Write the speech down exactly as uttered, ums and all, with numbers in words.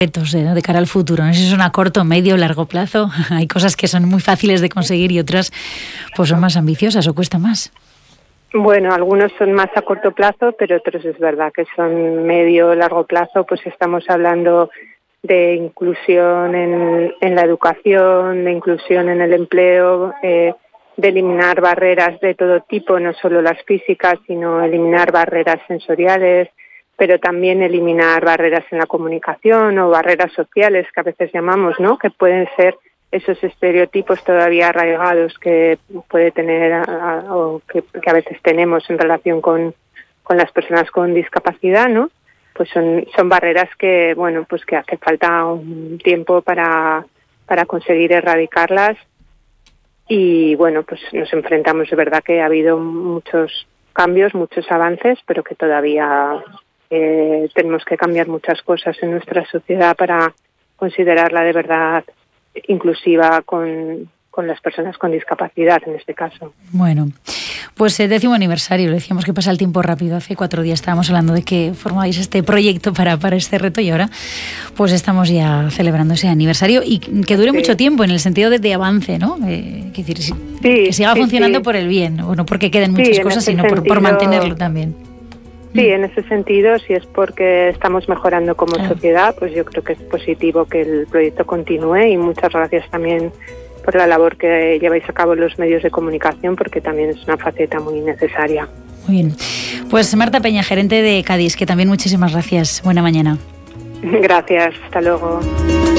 retos de, ¿no? de cara al futuro, no sé si son a corto, medio, largo plazo. Hay cosas que son muy fáciles de conseguir y otras pues son más ambiciosas o cuesta más. Bueno, algunos son más a corto plazo, pero otros es verdad que son medio, largo plazo. Pues estamos hablando de inclusión en, en la educación, de inclusión en el empleo, eh, de eliminar barreras de todo tipo, no solo las físicas, sino eliminar barreras sensoriales, pero también eliminar barreras en la comunicación o barreras sociales que a veces llamamos, ¿no? Que pueden ser esos estereotipos todavía arraigados que puede tener a, a, o que, que a veces tenemos en relación con, con las personas con discapacidad, ¿no? Pues son son barreras que, bueno, pues que hace falta un tiempo para para conseguir erradicarlas. Y bueno, pues nos enfrentamos, de verdad que ha habido muchos cambios, muchos avances, pero que todavía eh, tenemos que cambiar muchas cosas en nuestra sociedad para considerarla de verdad inclusiva con, con las personas con discapacidad, en este caso. Bueno, pues el décimo aniversario, le decíamos que pasa el tiempo rápido. Hace cuatro días estábamos hablando de que formabais este proyecto para, para este reto y ahora pues estamos ya celebrando ese aniversario y que dure sí. mucho tiempo en el sentido de, de avance, ¿no? Eh, que, decir, sí, que siga sí, funcionando sí. por el bien, o no porque queden muchas sí, cosas, sino por, por mantenerlo también. Sí, en ese sentido, si es porque estamos mejorando como claro. sociedad, pues yo creo que es positivo que el proyecto continúe y muchas gracias también por la labor que lleváis a cabo en los medios de comunicación, porque también es una faceta muy necesaria. Muy bien. Pues Marta Peña, gerente de Cadis, que también muchísimas gracias. Buena mañana. Gracias, hasta luego.